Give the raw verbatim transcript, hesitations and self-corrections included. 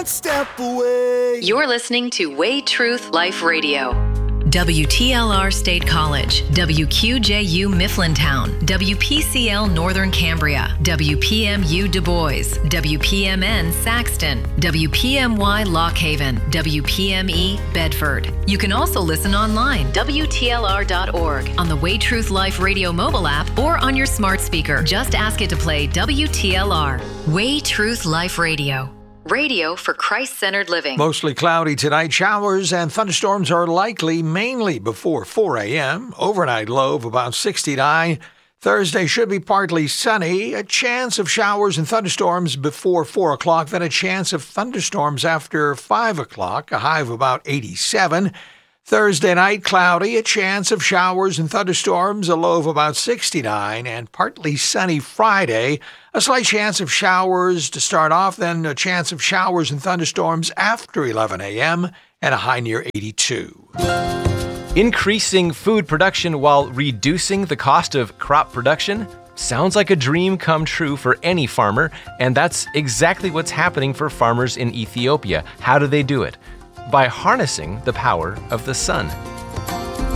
one step away. You're listening to Way Truth Life Radio. W T L R State College, W Q J U Mifflintown, W P C L Northern Cambria, W P M U Du Bois, W P M N Saxton, W P M Y Lock Haven, W P M E Bedford. You can also listen online, W T L R dot org, on the Way Truth Life Radio mobile app, or on your smart speaker. Just ask it to play W T L R. Way Truth Life Radio. Radio for Christ-centered living. Mostly cloudy tonight. Showers and thunderstorms are likely mainly before four a.m. Overnight low of about sixty-nine. Thursday should be partly sunny. A chance of showers and thunderstorms before four o'clock. Then a chance of thunderstorms after five o'clock. A high of about eighty-seven. Thursday night, cloudy, a chance of showers and thunderstorms, a low of about sixty-nine, and partly sunny Friday. A slight chance of showers to start off, then a chance of showers and thunderstorms after eleven a.m., and a high near eighty-two. Increasing food production while reducing the cost of crop production sounds like a dream come true for any farmer, and that's exactly what's happening for farmers in Ethiopia. How do they do it? By harnessing the power of the sun.